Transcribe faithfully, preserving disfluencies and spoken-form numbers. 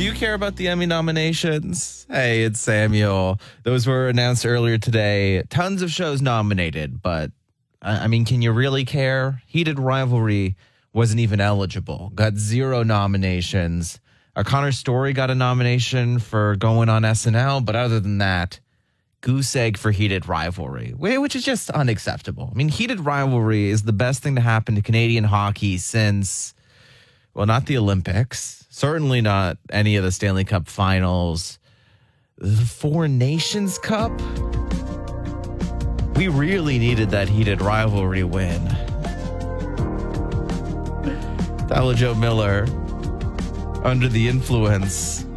Do you care about the Emmy nominations? Hey, it's Samuel. Those were announced earlier today. Tons of shows nominated, but I mean, can you really care? Heated Rivalry wasn't even eligible. Got zero nominations. Our Connor Story got a nomination for going on S N L, but other than that, goose egg for Heated Rivalry, which is just unacceptable. I mean, Heated Rivalry is the best thing to happen to Canadian hockey since, well, not the Olympics. Certainly not any of the Stanley Cup finals. The Four Nations Cup? We really needed that Heated Rivalry win. Tyler Joe Miller, under the influence